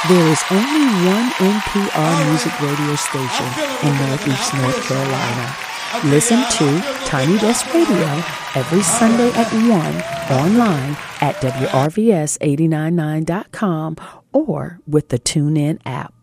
There is only one NPR music radio station in Northeast North Carolina. Listen to Tiny Desk Radio every Sunday at 1 online at WRVS899.com or with the TuneIn app.